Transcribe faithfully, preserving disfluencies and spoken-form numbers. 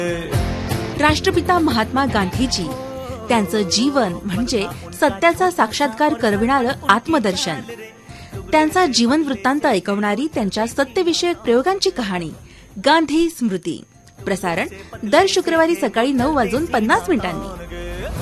राष्ट्रपिता महात्मा गांधीजी, त्यांचं जीवन म्हणजे सत्याचा साक्षात्कार करविणारं आत्मदर्शन. त्यांचा जीवन वृत्तांत ऐकवणारी त्यांच्या सत्यविषयक प्रयोगांची कहाणी गांधी स्मृती. प्रसारण दर शुक्रवारी सकाळी नऊ वाजून पन्नास मिनिटांनी.